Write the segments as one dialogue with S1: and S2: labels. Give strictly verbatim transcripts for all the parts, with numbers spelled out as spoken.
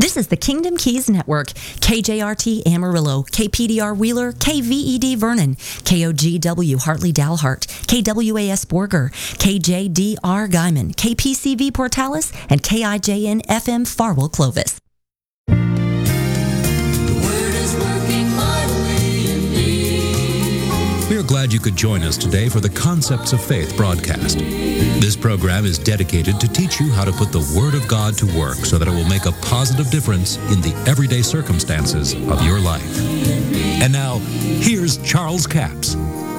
S1: This is the Kingdom Keys Network. K J R T Amarillo, K P D R Wheeler, K V E D Vernon, K O G W Hartley Dalhart, K W A S Borger, K J D R Guyman, K P C V Portales, and K I J N F M Farwell Clovis.
S2: We are glad you could join us today for the Concepts of Faith broadcast. This program is dedicated to teach you how to put the Word of God to work so that it will make a positive difference in the everyday circumstances of your life. And now, here's Charles Capps.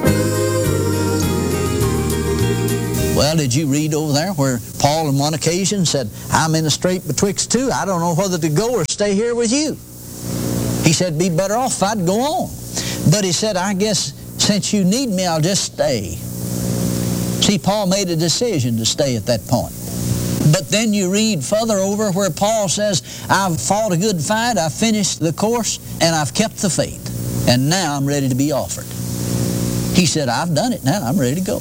S3: Well, did you read over there where Paul on one occasion said, I'm in a strait betwixt two. I don't know whether to go or stay here with you. He said, be better off if I'd go on. But he said, I guess since you need me, I'll just stay. See, Paul made a decision to stay at that point. But then you read further over where Paul says, I've fought a good fight, I've finished the course, and I've kept the faith. And now I'm ready to be offered. He said, I've done it now, I'm ready to go.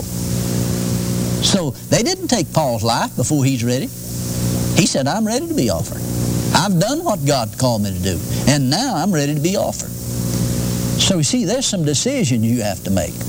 S3: So they didn't take Paul's life before he's ready. He said, I'm ready to be offered. I've done what God called me to do, and now I'm ready to be offered. So you see, there's some decision you have to make.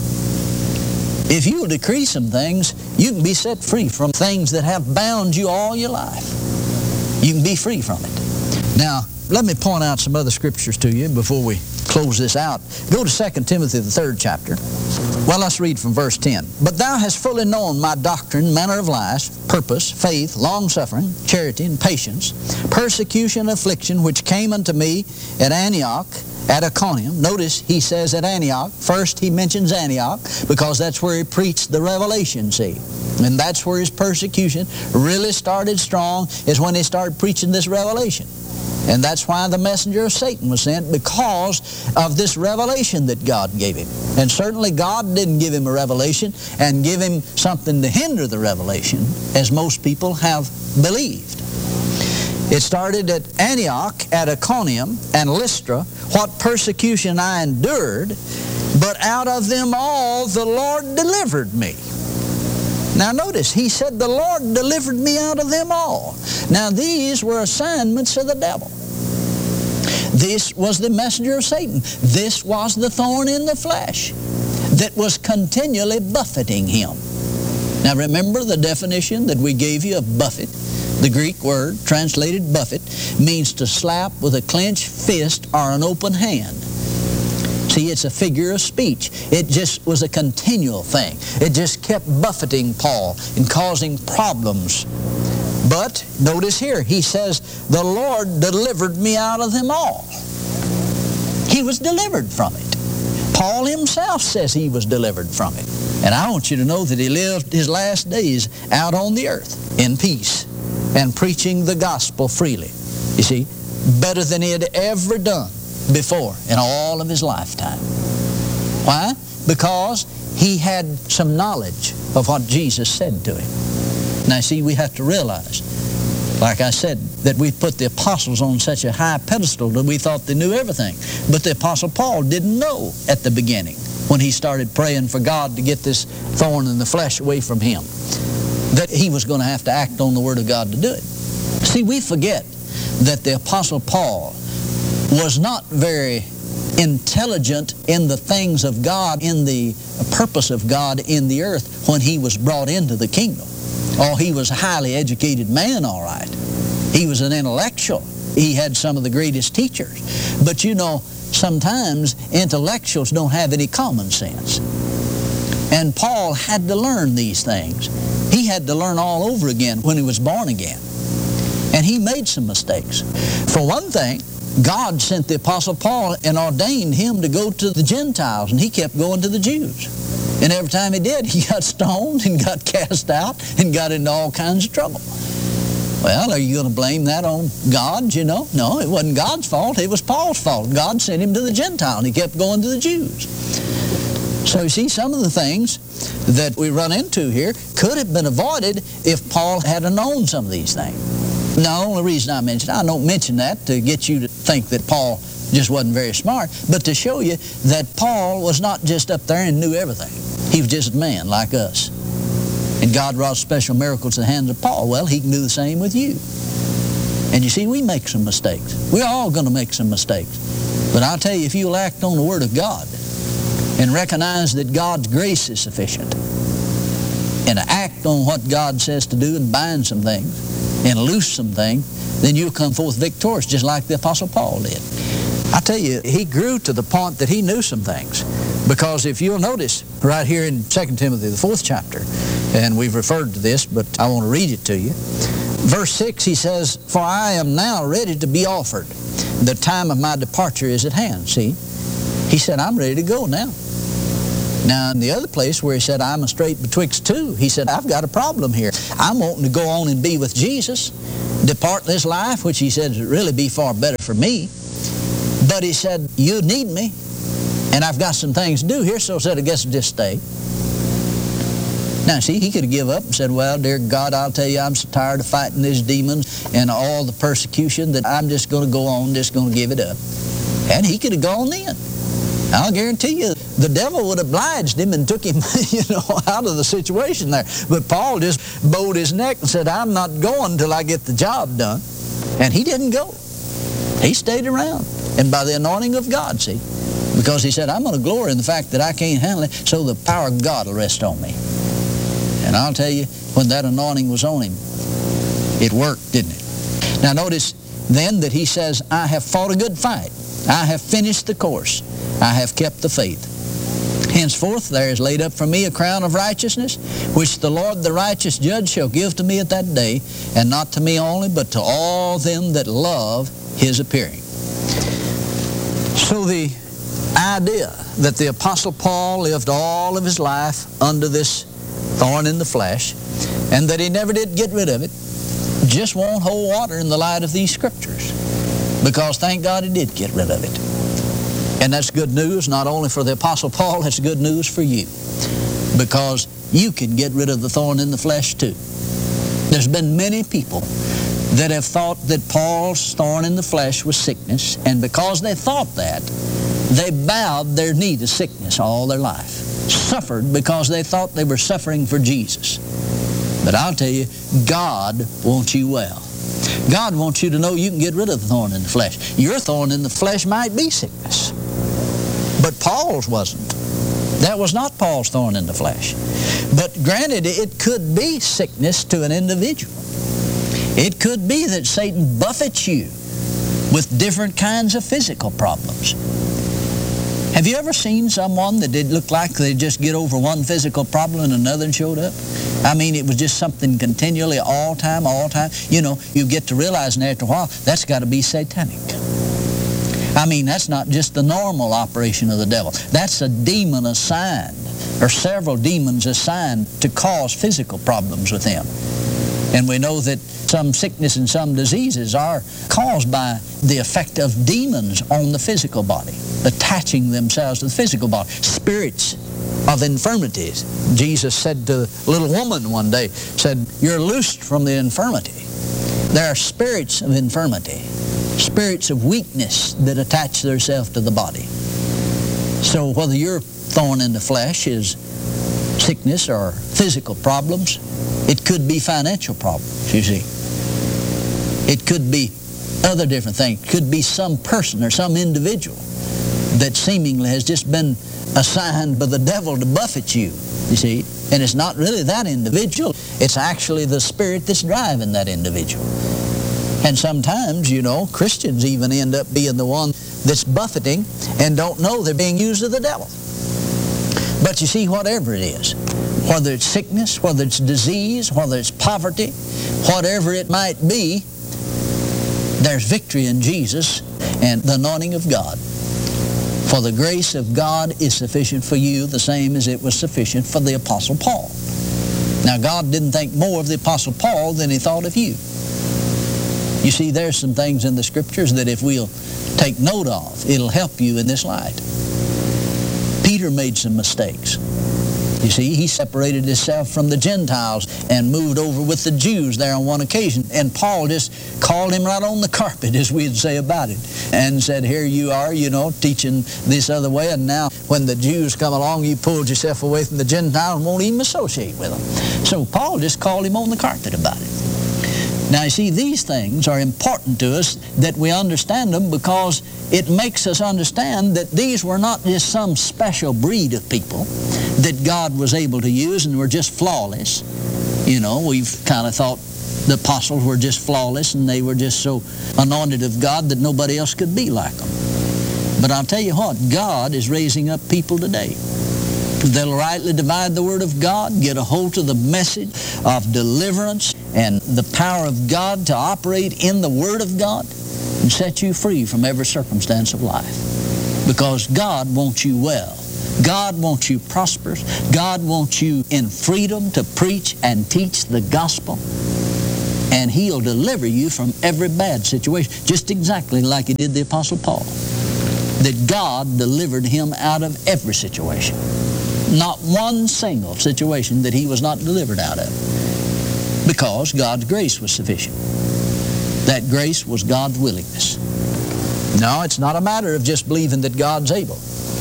S3: If you will decree some things, you can be set free from things that have bound you all your life. You can be free from it. Now, let me point out some other scriptures to you before we close this out. Go to Second Timothy, the third chapter. Well, let's read from verse ten. But thou hast fully known my doctrine, manner of life, purpose, faith, long-suffering, charity, and patience, persecution, affliction, which came unto me at Antioch, at Iconium. Notice he says at Antioch. First he mentions Antioch because that's where he preached the revelation, see. And that's where his persecution really started strong, is when he started preaching this revelation. And that's why the messenger of Satan was sent, because of this revelation that God gave him. And certainly God didn't give him a revelation and give him something to hinder the revelation, as most people have believed. It started at Antioch, at Iconium, and Lystra, what persecution I endured, but out of them all the Lord delivered me. Now notice, he said, the Lord delivered me out of them all. Now these were assignments of the devil. This was the messenger of Satan. This was the thorn in the flesh that was continually buffeting him. Now remember the definition that we gave you of buffet. The Greek word, translated buffet, means to slap with a clenched fist or an open hand. See, it's a figure of speech. It just was a continual thing. It just kept buffeting Paul and causing problems. But notice here, he says, the Lord delivered me out of them all. He was delivered from it. Paul himself says he was delivered from it. And I want you to know that he lived his last days out on the earth in peace and preaching the gospel freely. You see, better than he had ever done before in all of his lifetime. Why? Because he had some knowledge of what Jesus said to him. Now see, we have to realize, like I said, that we put the apostles on such a high pedestal that we thought they knew everything. But the apostle Paul didn't know at the beginning, when he started praying for God to get this thorn in the flesh away from him, that he was going to have to act on the Word of God to do it. See, we forget that the apostle Paul was not very intelligent in the things of God, in the purpose of God in the earth when he was brought into the kingdom. Oh, he was a highly educated man, all right. He was an intellectual. He had some of the greatest teachers. But you know, sometimes intellectuals don't have any common sense. And Paul had to learn these things. He had to learn all over again when he was born again. And he made some mistakes. For one thing, God sent the Apostle Paul and ordained him to go to the Gentiles, and he kept going to the Jews. And every time he did, he got stoned and got cast out and got into all kinds of trouble. Well, are you going to blame that on God, you know? No, it wasn't God's fault. It was Paul's fault. God sent him to the Gentiles, and he kept going to the Jews. So you see, some of the things that we run into here could have been avoided if Paul had known some of these things. Now, the only reason I mention it, I don't mention that to get you to think that Paul just wasn't very smart, but to show you that Paul was not just up there and knew everything. He was just a man like us. And God wrought special miracles in the hands of Paul. Well, he can do the same with you. And you see, we make some mistakes. We're all going to make some mistakes. But I'll tell you, if you'll act on the Word of God and recognize that God's grace is sufficient, and act on what God says to do and bind some things and loose some things, then you'll come forth victorious, just like the Apostle Paul did. I tell you, he grew to the point that he knew some things. Because if you'll notice, right here in Second Timothy, the fourth chapter, and we've referred to this, but I want to read it to you. Verse six, he says, "For I am now ready to be offered. The time of my departure is at hand." See? He said, I'm ready to go now. Now, in the other place where he said, I'm a strait betwixt two, he said, I've got a problem here. I'm wanting to go on and be with Jesus, depart this life, which he said would really be far better for me. But he said, you need me, and I've got some things to do here, so I said, I guess I'll just stay. Now, see, he could have given up and said, well, dear God, I'll tell you, I'm so tired of fighting these demons and all the persecution that I'm just going to go on, just going to give it up. And he could have gone then. I'll guarantee you, the devil would have obliged him and took him, you know, out of the situation there. But Paul just bowed his neck and said, I'm not going till I get the job done. And he didn't go. He stayed around. And by the anointing of God, see, because he said, I'm going to glory in the fact that I can't handle it, so the power of God will rest on me. And I'll tell you, when that anointing was on him, it worked, didn't it? Now notice then that he says, I have fought a good fight. I have finished the course. I have kept the faith. Henceforth there is laid up for me a crown of righteousness, which the Lord the righteous judge shall give to me at that day, and not to me only, but to all them that love his appearing. So the idea that the Apostle Paul lived all of his life under this thorn in the flesh, and that he never did get rid of it, just won't hold water in the light of these Scriptures. Because thank God he did get rid of it. And that's good news not only for the Apostle Paul, it's good news for you. Because you can get rid of the thorn in the flesh too. There's been many people that have thought that Paul's thorn in the flesh was sickness, and because they thought that, they bowed their knee to sickness all their life. Suffered because they thought they were suffering for Jesus. But I'll tell you, God wants you well. God wants you to know you can get rid of the thorn in the flesh. Your thorn in the flesh might be sickness, but Paul's wasn't. That was not Paul's thorn in the flesh. But granted, it could be sickness to an individual. It could be that Satan buffets you with different kinds of physical problems. Have you ever seen someone that did look like they'd just get over one physical problem and another one showed up? I mean, it was just something continually, all time, all time. You know, you get to realizing after a while, that's got to be satanic. I mean, that's not just the normal operation of the devil. That's a demon assigned, or several demons assigned to cause physical problems with them. And we know that some sickness and some diseases are caused by the effect of demons on the physical body, attaching themselves to the physical body. Spirits of infirmities. Jesus said to a little woman one day, said, you're loosed from the infirmity. There are spirits of infirmity, spirits of weakness that attach themselves to the body. So whether your thorn in the flesh is sickness or physical problems, it could be financial problems, you see. It could be other different things. It could be some person or some individual that seemingly has just been assigned by the devil to buffet you, you see. And it's not really that individual. It's actually the spirit that's driving that individual. And sometimes, you know, Christians even end up being the one that's buffeting and don't know they're being used of the devil. But you see, whatever it is, whether it's sickness, whether it's disease, whether it's poverty, whatever it might be, there's victory in Jesus and the anointing of God. For the grace of God is sufficient for you, the same as it was sufficient for the Apostle Paul. Now, God didn't think more of the Apostle Paul than he thought of you. You see, there's some things in the Scriptures that if we'll take note of, it'll help you in this light. Peter made some mistakes. You see, he separated himself from the Gentiles and moved over with the Jews there on one occasion. And Paul just called him right on the carpet, as we'd say about it, and said, here you are, you know, teaching this other way, and now when the Jews come along, you pulled yourself away from the Gentiles and won't even associate with them. So Paul just called him on the carpet about it. Now, you see, these things are important to us that we understand them, because it makes us understand that these were not just some special breed of people that God was able to use and were just flawless. You know, we've kind of thought the apostles were just flawless and they were just so anointed of God that nobody else could be like them. But I'll tell you what, God is raising up people today that'll rightly divide the Word of God, get a hold of the message of deliverance and the power of God to operate in the Word of God and set you free from every circumstance of life. Because God wants you well. God wants you prosperous. God wants you in freedom to preach and teach the gospel. And He'll deliver you from every bad situation, just exactly like He did the Apostle Paul. That God delivered him out of every situation. Not one single situation that he was not delivered out of. Because God's grace was sufficient. That grace was God's willingness. No, it's not a matter of just believing that God's able.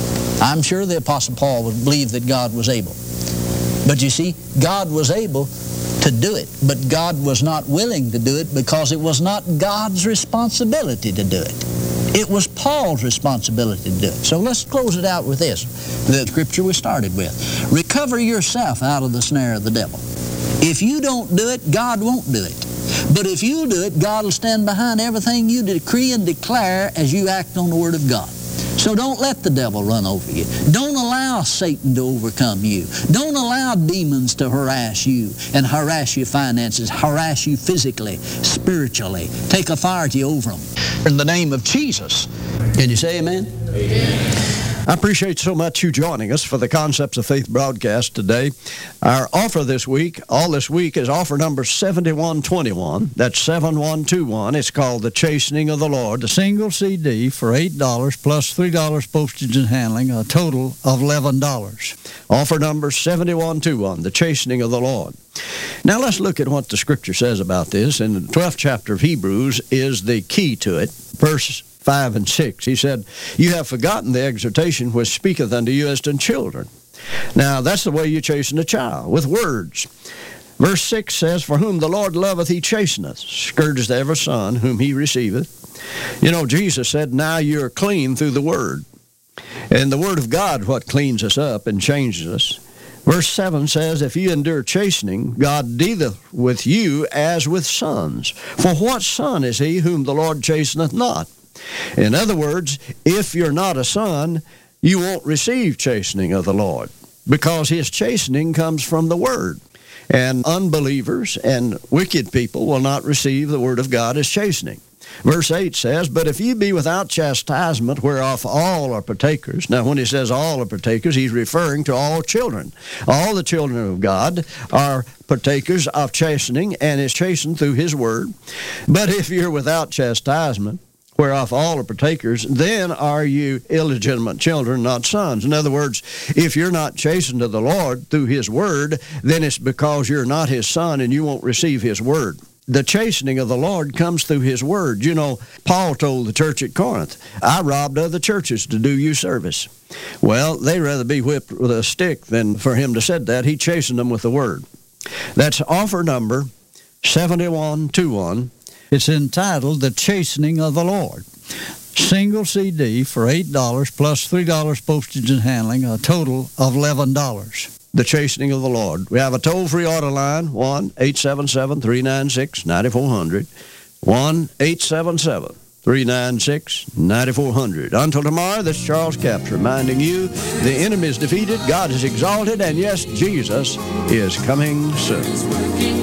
S3: I'm sure the Apostle Paul would believe that God was able. But you see, God was able to do it, but God was not willing to do it because it was not God's responsibility to do it. It was Paul's responsibility to do it. So let's close it out with this, the scripture we started with. Recover yourself out of the snare of the devil. If you don't do it, God won't do it. But if you do it, God will stand behind everything you decree and declare as you act on the Word of God. So don't let the devil run over you. Don't allow Satan to overcome you. Don't allow demons to harass you and harass your finances, harass you physically, spiritually. Take authority over them. In the name of Jesus. Can you say amen?
S4: Amen. I appreciate so much you joining us for the Concepts of Faith broadcast today. Our offer this week, all this week, is offer number seventy-one twenty-one. That's seven one two one. It's called The Chastening of the Lord. A single C D for eight dollars plus three dollars postage and handling, a total of eleven dollars. Offer number seventy-one twenty-one, The Chastening of the Lord. Now let's look at what the Scripture says about this. In the twelfth chapter of Hebrews is the key to it. Verse five and six. He said, "You have forgotten the exhortation which speaketh unto you as to children." Now, that's the way you chasten a child, with words. Verse six says, "For whom the Lord loveth, he chasteneth, scourgeth every son whom he receiveth." You know, Jesus said, now you're clean through the Word. And the Word of God, what cleans us up and changes us. Verse seven says, "If ye endure chastening, God dealeth with you as with sons. For what son is he whom the Lord chasteneth not?" In other words, if you're not a son, you won't receive chastening of the Lord, because His chastening comes from the Word. And unbelievers and wicked people will not receive the Word of God as chastening. Verse eight says, "But if ye be without chastisement, whereof all are partakers." Now, when he says all are partakers, he's referring to all children. All the children of God are partakers of chastening, and is chastened through His Word. "But if you're without chastisement, whereof all are partakers, then are you illegitimate children, not sons." In other words, if you're not chastened of the Lord through His Word, then it's because you're not His son and you won't receive His Word. The chastening of the Lord comes through His Word. You know, Paul told the church at Corinth, "I robbed other churches to do you service." Well, they'd rather be whipped with a stick than for him to said that. He chastened them with the Word. That's offer number seventy-one twenty-one. It's entitled The Chastening of the Lord. Single C D for eight dollars plus three dollars postage and handling, a total of eleven dollars. The Chastening of the Lord. We have a toll-free order line, one eight seven seven, three nine six, nine four zero zero. one eight seven seven, three nine six, nine four zero zero. Until tomorrow, this is Charles Capps reminding you the enemy is defeated, God is exalted, and yes, Jesus is coming soon.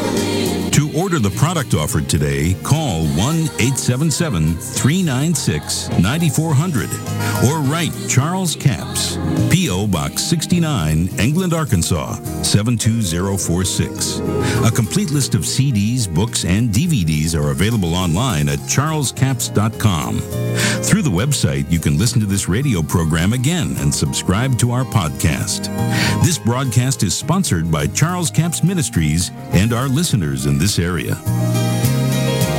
S2: To order the product offered today, call one eight seven seven, three nine six, nine four zero zero or write Charles Capps, P O Box sixty-nine, England, Arkansas, seven two zero four six. A complete list of C Ds, books, and D V Ds are available online at charles capps dot com. Through the website, you can listen to this radio program again and subscribe to our podcast. This broadcast is sponsored by Charles Capps Ministries and our listeners in this area.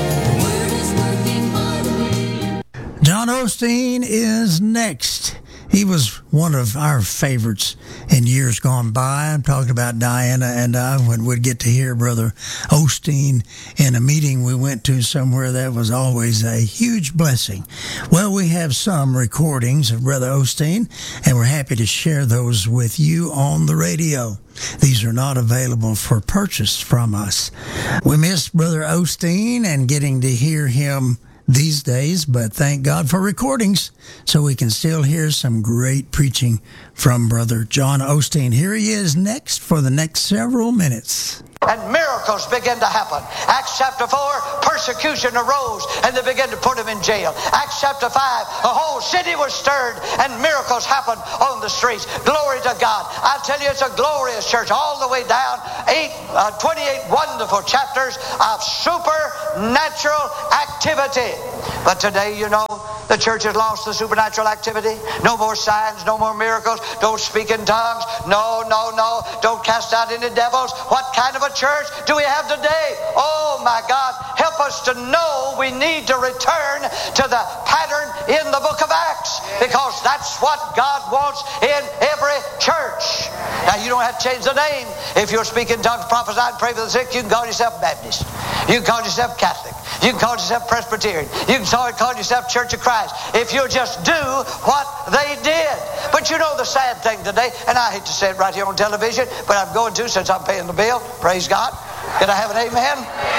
S5: John Osteen is next. he was one of our favorites in years gone by. I'm talking about Diana and I when we'd get to hear Brother Osteen in a meeting we went to somewhere. That was always a huge blessing. Well, we have some recordings of Brother Osteen, and we're happy to share those with you on the radio. These are not available for purchase from us. We miss Brother Osteen and getting to hear him these days, but thank God for recordings so we can still hear some great preaching from Brother John Osteen. Here he is next for the next several minutes.
S3: And miracles began to happen. Acts chapter four, persecution arose and they began to put him in jail. Acts chapter five, the whole city was stirred and miracles happened on the streets. Glory to God. I tell you, it's a glorious church all the way down. Eight, uh, twenty-eight wonderful chapters of supernatural activity. But today, you know, the church has lost the supernatural activity. No more signs, no more miracles. Don't speak in tongues. No, no, no. Don't cast out any devils. What kind of a church do we have today? Oh my God, help us to know we need to return to the pattern in the book of Acts, because that's what God wants in every church. Now, you don't have to change the name. If you're speaking tongues, prophesy, and pray for the sick, you can call yourself Baptist. You can call yourself Catholic. You can call yourself Presbyterian. You can call yourself Church of Christ. If you'll just do what they did. But you know the sad thing today, and I hate to say it right here on television, but I'm going to since I'm paying the bill. Praise God. Can I have an amen?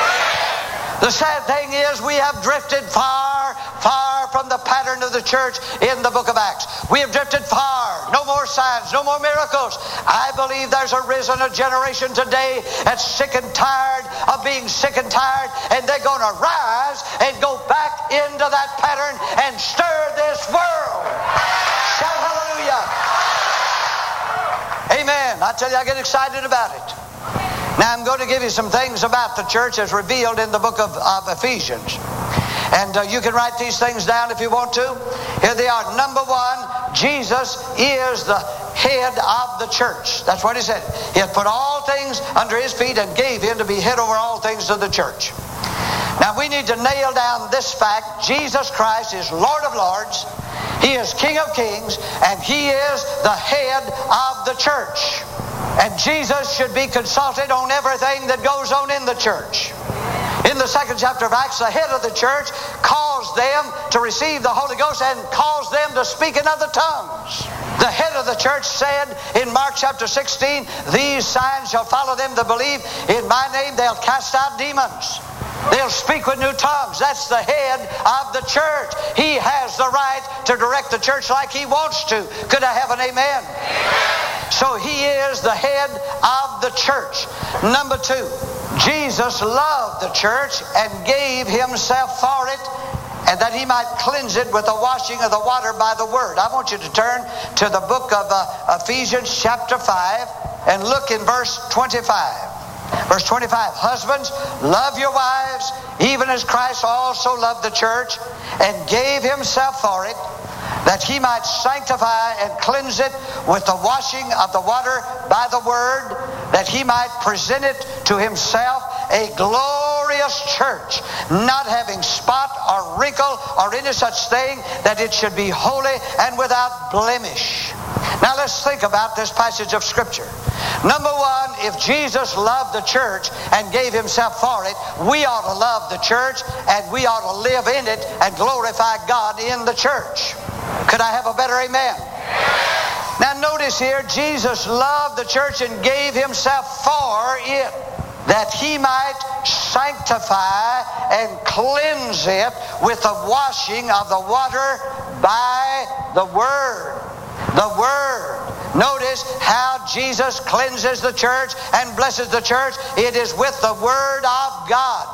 S3: The sad thing is we have drifted far, far from the pattern of the church in the book of Acts. We have drifted far. No more signs, no more miracles. I believe there's arisen a generation today that's sick and tired of being sick and tired, and they're going to rise and go back into that pattern and stir this world. Shout hallelujah. Amen. I tell you, I get excited about it. Now, I'm going to give you some things about the church as revealed in the book of, of Ephesians. And uh, you can write these things down if you want to. Here they are. Number one, Jesus is the head of the church. That's what he said. He had put all things under his feet and gave him to be head over all things to the church. Now, we need to nail down this fact. Jesus Christ is Lord of Lords. He is King of Kings. And he is the head of the church. And Jesus should be consulted on everything that goes on in the church. In the second chapter of Acts, the head of the church caused them to receive the Holy Ghost and caused them to speak in other tongues. The head of the church said in Mark chapter sixteen, "These signs shall follow them that believe. In my name they'll cast out demons. They'll speak with new tongues." That's the head of the church. He has the right to direct the church like he wants to. Could I have an amen? So he is the head of the church. Number two, Jesus loved the church and gave himself for it, and that he might cleanse it with the washing of the water by the word. I want you to turn to the book of uh, Ephesians chapter five and look in verse twenty-five. Verse twenty-five, "Husbands, love your wives, even as Christ also loved the church and gave himself for it, that he might sanctify and cleanse it with the washing of the water by the word, that he might present it to himself a glorious church, not having spot or wrinkle or any such thing, that it should be holy and without blemish." Now let's think about this passage of Scripture. Number one, if Jesus loved the church and gave himself for it, we ought to love the church and we ought to live in it and glorify God in the church. Could I have a better amen? Now notice here, Jesus loved the church and gave himself for it, that he might sanctify and cleanse it with the washing of the water by the word. The word. Notice how Jesus cleanses the church and blesses the church. It is with the word of God.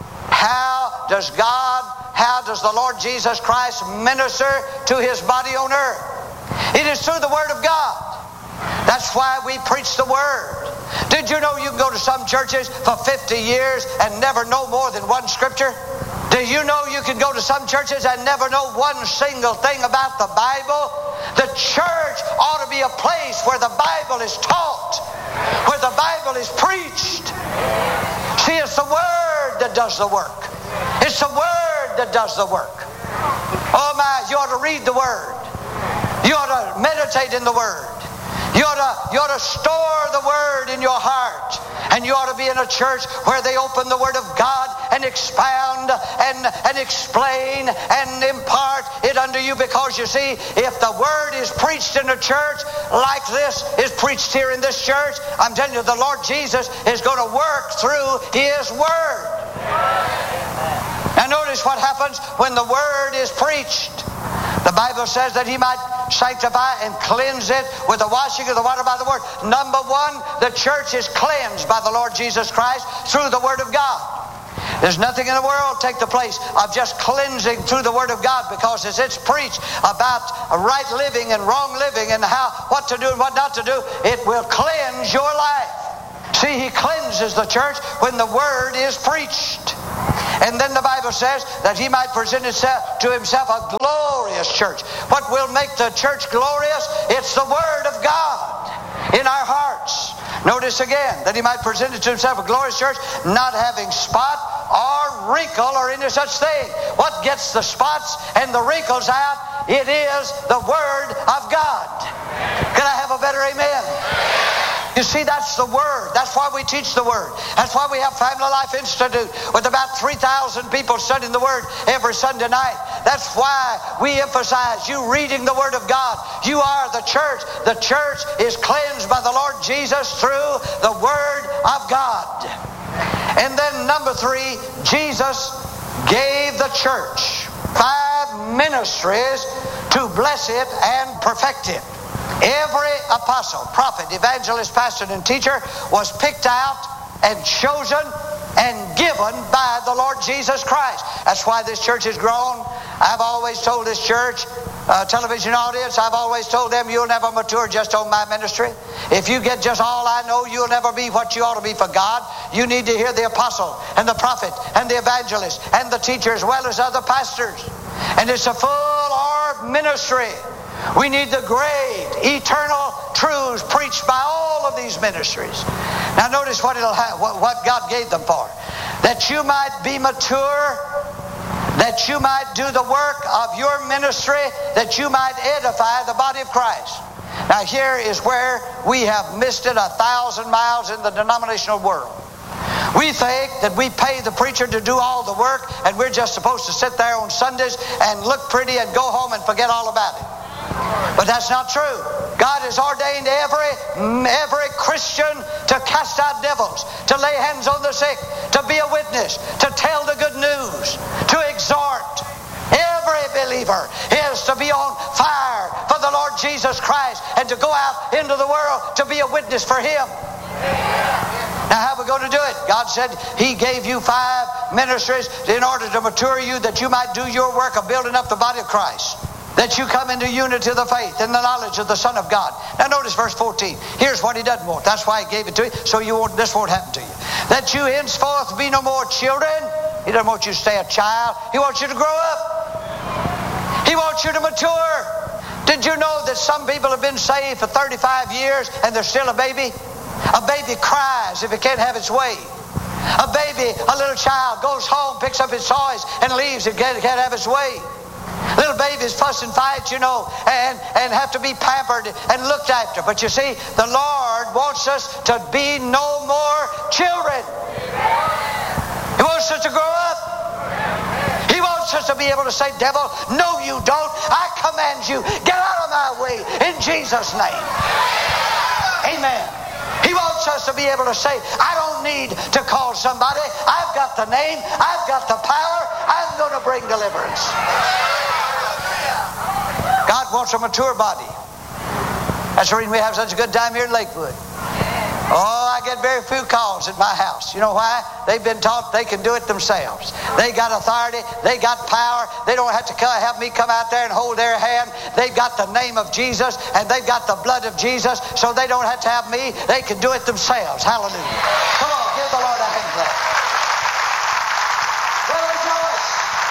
S3: How does God, how does the Lord Jesus Christ minister to his body on earth? It is through the word of God. That's why we preach the word. Did you know you can go to some churches for fifty years and never know more than one scripture? Do you know you can go to some churches and never know one single thing about the Bible? The church ought to be a place where the Bible is taught, where the Bible is preached. See, it's the word that does the work. It's the word that does the work. Oh my, you ought to read the word. You ought to meditate in the Word. You ought to, you ought to store the Word in your heart. And you ought to be in a church where they open the Word of God and expound and, and explain and impart it unto you. Because you see, if the Word is preached in a church like this is preached here in this church, I'm telling you, the Lord Jesus is going to work through His Word. Now notice what happens when the Word is preached. The Bible says that He might sanctify and cleanse it with the washing of the water by the Word. Number one, the church is cleansed by the Lord Jesus Christ through the Word of God. There's nothing in the world take the place of just cleansing through the Word of God, because as it's preached about right living and wrong living and how what to do and what not to do, it will cleanse your life. See, He cleanses the church when the Word is preached. And then the Bible says that He might present itself to Himself a glorious church. What will make the church glorious? It's the Word of God in our hearts. Notice again that He might present it to Himself a glorious church, not having spot or wrinkle or any such thing. What gets the spots and the wrinkles out? It is the Word of God. Can I have a better amen? You see, that's the Word. That's why we teach the Word. That's why we have Family Life Institute with about three thousand people studying the Word every Sunday night. That's why we emphasize you reading the Word of God. You are the church. The church is cleansed by the Lord Jesus through the Word of God. And then number three, Jesus gave the church five ministries to bless it and perfect it. Every apostle, prophet, evangelist, pastor, and teacher was picked out and chosen and given by the Lord Jesus Christ. That's why this church has grown. I've always told this church, uh, television audience, I've always told them, you'll never mature just on my ministry. If you get just all I know, you'll never be what you ought to be for God. You need to hear the apostle and the prophet and the evangelist and the teacher as well as other pastors. And it's a full-orb ministry. We need the great eternal truths preached by all of these ministries. Now notice what it'll have, what God gave them for. That you might be mature, that you might do the work of your ministry, that you might edify the body of Christ. Now here is where we have missed it a thousand miles in the denominational world. We think that we pay the preacher to do all the work, and we're just supposed to sit there on Sundays and look pretty and go home and forget all about it. But that's not true. God has ordained every, every Christian to cast out devils, to lay hands on the sick, to be a witness, to tell the good news, to exhort. Every believer is to be on fire for the Lord Jesus Christ and to go out into the world to be a witness for Him. Now how are we going to do it? God said He gave you five ministries in order to mature you, that you might do your work of building up the body of Christ. That you come into unity of the faith and the knowledge of the Son of God. Now notice verse fourteen. Here's what He doesn't want. That's why He gave it to you, so you won't, this won't happen to you. That you henceforth be no more children. He doesn't want you to stay a child. He wants you to grow up. He wants you to mature. Did you know that some people have been saved for thirty-five years and they're still a baby? A baby cries if it can't have its way. A baby, a little child, goes home, picks up its toys, and leaves if it can't have its way. Little babies fuss and fight, you know, and, and have to be pampered and looked after. But you see, the Lord wants us to be no more children. He wants us to grow up. He wants us to be able to say, devil, no you don't. I command you, get out of my way in Jesus' name. Amen. He wants us to be able to say, I don't need to call somebody. I've got the name. I've got the power. I'm going to bring deliverance. God wants a mature body. That's the reason we have such a good time here in Lakewood. Oh, I get very few calls at my house. You know why? They've been taught they can do it themselves. They got authority. They got power. They don't have to have me come out there and hold their hand. They've got the name of Jesus and they've got the blood of Jesus, so they don't have to have me. They can do it themselves. Hallelujah. Come on, give the Lord a hand clap. Well, rejoice.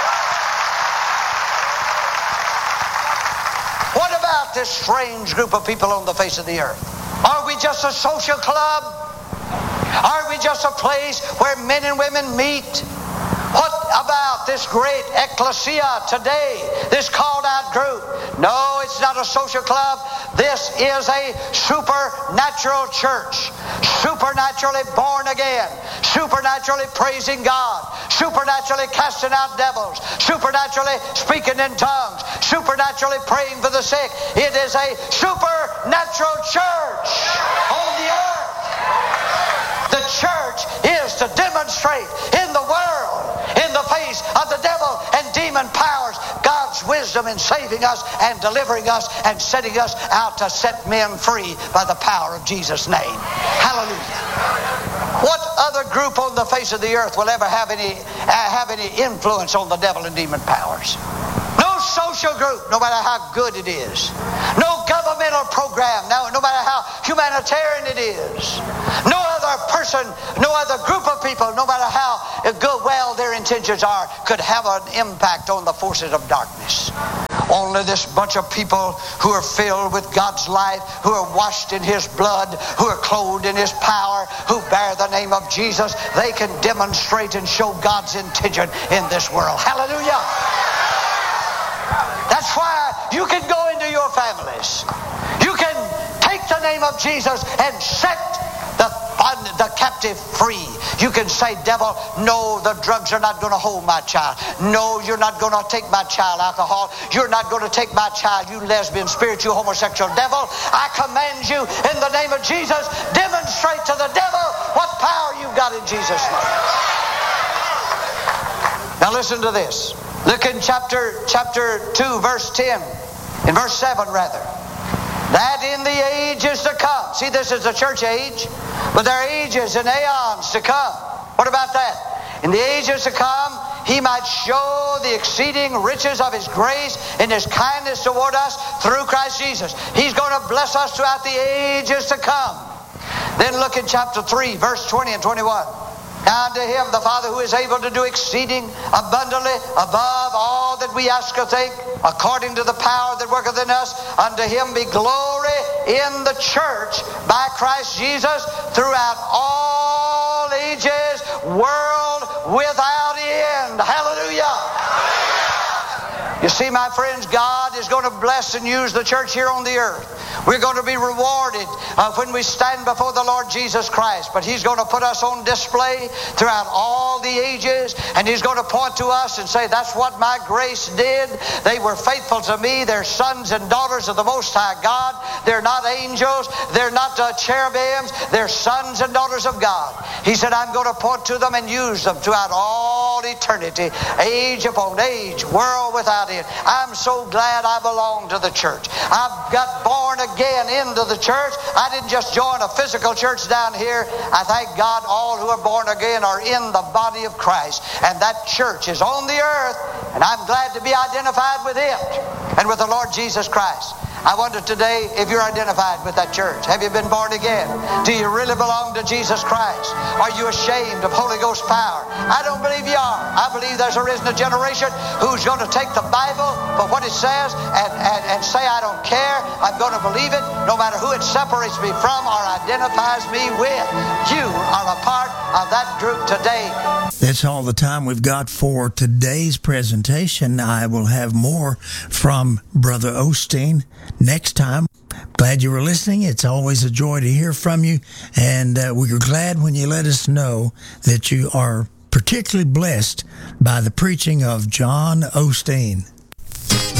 S3: What about this strange group of people on the face of the earth? Are we just a social club? Are we just a place where men and women meet? What about this great ecclesia today, this called out group. No, it's not a social club. This is a supernatural church, supernaturally born again, supernaturally praising God, supernaturally casting out devils, supernaturally speaking in tongues, supernaturally praying for the sick. It is a supernatural church on the earth. The church is to demonstrate in the world, in the face of the devil and demon powers, God's wisdom in saving us and delivering us and setting us out to set men free by the power of Jesus' name. Hallelujah. What other group on the face of the earth will ever have any have any influence on the devil and demon powers? No social group, no matter how good it is. No governmental program, no, no matter how humanitarian it is. No other person, no other group of people, no matter how good, well their intentions are, could have an impact on the forces of darkness. Only this bunch of people who are filled with God's light, who are washed in His blood, who are clothed in His power, who bear the name of Jesus, they can demonstrate and show God's intention in this world. Hallelujah! That's why you can go into your families. You can take the name of Jesus and set the, the captive free. You can say, devil, no, the drugs are not going to hold my child. No, you're not going to take my child, alcohol. You're not going to take my child, you lesbian, spiritual, homosexual devil. I command you in the name of Jesus, demonstrate to the devil what power you've got in Jesus' name. Now listen to this. Look in chapter chapter two, verse ten, in verse seven rather. That in the ages to come. See, this is the church age, but there are ages and aeons to come. What about that? In the ages to come, He might show the exceeding riches of His grace and His kindness toward us through Christ Jesus. He's going to bless us throughout the ages to come. Then look in chapter three, verse twenty and twenty-one. Now unto Him, the Father, who is able to do exceeding abundantly above all that we ask or think, according to the power that worketh in us, unto Him be glory in the church by Christ Jesus throughout all ages, world without end. Hallelujah! You see, my friends, God is going to bless and use the church here on the earth. We're going to be rewarded uh, when we stand before the Lord Jesus Christ. But He's going to put us on display throughout all the ages. And He's going to point to us and say, that's what my grace did. They were faithful to me. They're sons and daughters of the Most High God. They're not angels. They're not uh, cherubims. They're sons and daughters of God. He said, I'm going to point to them and use them throughout all eternity, age upon age, world without end. I'm so glad I belong to the church. I've got born again into the church. I didn't just join a physical church down here. I thank God all who are born again are in the body of Christ. And that church is on the earth. And I'm glad to be identified with it and with the Lord Jesus Christ. I wonder today if you're identified with that church. Have you been born again? Do you really belong to Jesus Christ? Are you ashamed of Holy Ghost power? I don't believe you are. I believe there's arisen a generation who's going to take the Bible for what it says and, and, and say, I don't care. I'm going to believe it no matter who it separates me from or identifies me with. You are a part of that group today.
S5: That's all the time we've got for today's presentation. I will have more from Brother Osteen next time. Glad you were listening. It's always a joy to hear from you. And uh, we are glad when you let us know that you are particularly blessed by the preaching of John Osteen.